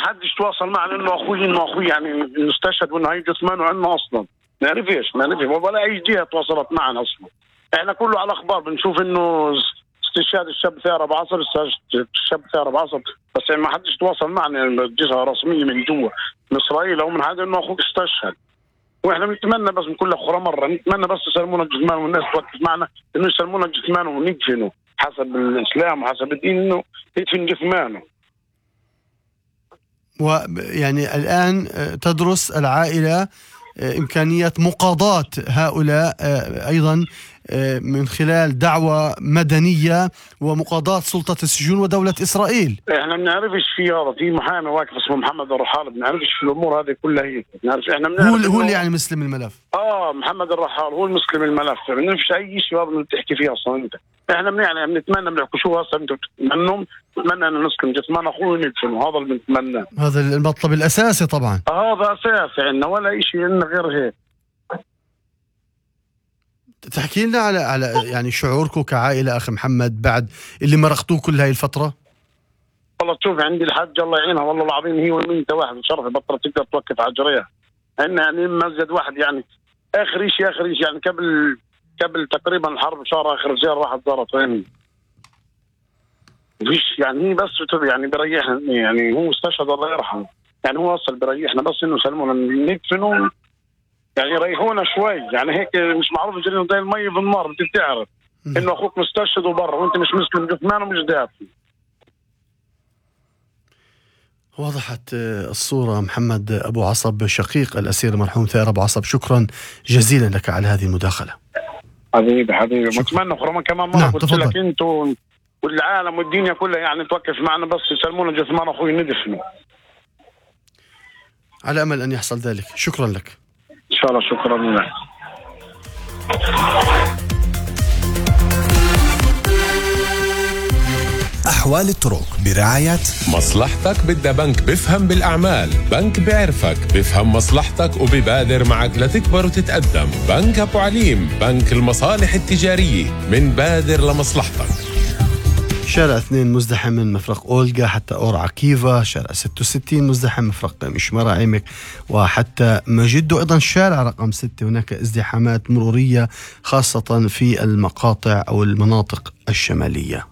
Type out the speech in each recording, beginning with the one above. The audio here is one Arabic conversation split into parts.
حدش تواصل معنا انه اخوي يعني انه استشهد وانه هي جثمانه عندنا اصلا. ما نعرفش ولا اي جهه تواصلت معنا اصلا. احنا كله على الاخبار بنشوف انه استشهاد الشاب ثائر ابو عصب، الشاب ثائر ابو عصب، بس يعني ما حدش تواصل معنا جهه رسميه من جوا من اسرائيل او من هذا انه اخوك استشهد. واحنا بنتمنى بس من كل اخرى مره نتمنى بس يسلمونا الجثمان، والناس توقف معنا انه يسلمونا الجثمان وندفنه حسب الاسلام وحسب الدين، انه يدفن جثمانه. ويعني الان تدرس العائله إمكانية مقاضاة هؤلاء أيضا من خلال دعوة مدنية ومقاضاة سلطة السجون ودولة إسرائيل. احنا بنعرفش في هذا، في محامي واقف اسمه محمد الرحال، بنعرفش في الأمور هذه كلها. هي بنعرف احنا هو اللي يعني مسلم الملف. محمد الرحال هو المسلم الملف، ما بنعرفش أي شيء هذا اللي بتحكي فيه أصلا أنت. احنا بنتمنى بنحكوا شو هسه انتم بتتمنوا، بنتمنى ان نسلم جثمان اخوي وندفنه، هذا اللي بنتمناه. هذا المطلب الاساسي طبعا. هذا اساسي عندنا، ولا شيء عندنا غير هيك. تحكي لنا على يعني شعوركم كعائله اخي محمد بعد اللي مرقتوه كل هاي الفتره؟ والله تشوف عندي الحاجه الله يعينها والله العظيم، هي والميتة واحد شرف بطلت تقدر توقف على جريها. عندنا يعني مسجد واحد يعني اخر شيء يعني قبل تقريبا الحرب شهر اخر زيارة راحت زارت وين فيش يعني. هي بس يعني بريحنا، يعني هو استشهد الله يرحمه، يعني هو اصلا بريحنا بس انه سلمونا ندفنوا يعني يريحونا شوي. يعني هيك مش معروف يجري زي المي في النار، انت بتعرف انه اخوك مستشهد وبرا وانت مش مسلم جثمان ومش دافن. وضحت الصورة. محمد أبو عصب شقيق الأسير المرحوم ثائر أبو عصب، شكرا جزيلا لك على هذه المداخلة. حبيبي متمنى خرما كمان مرة. نعم قلت لك انت والعالم والدنيا كلها يعني توقف معنا بس يسلمونا جثمان اخوي ندفنه، على أمل أن يحصل ذلك. شكرا لك. إن شاء الله. شكرا لك. أحوال الطرق برعاية مصلحتك بدها بنك بفهم بالأعمال، بنك بعرفك بفهم مصلحتك وببادر معك لتكبر وتتقدم. بنك أبو عليم، بنك المصالح التجارية، من بادر لمصلحتك. شارع 2 مزدحم من مفرق أولغا حتى أور عكيفة، شارع 66 مزدحم مفرق مشمرة عمك وحتى مجد، أيضا شارع رقم 6 هناك ازدحامات مرورية خاصة في المقاطع أو المناطق الشمالية.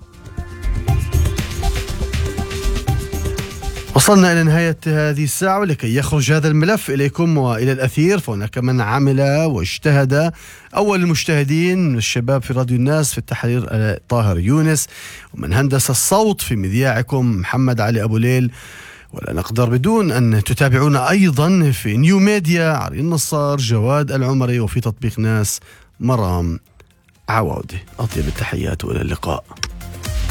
وصلنا إلى نهاية هذه الساعة، ولكي يخرج هذا الملف إليكم وإلى الأثير فهناك من عمل واجتهد. أول المجتهدين الشباب في راديو الناس في التحرير طاهر يونس، ومن هندس الصوت في مذياعكم محمد علي أبو ليل. ولا نقدر بدون أن تتابعونا أيضا في نيو ميديا عرين نصار، جواد العمري، وفي تطبيق ناس مرام عواودي. أطيب التحيات وإلى اللقاء.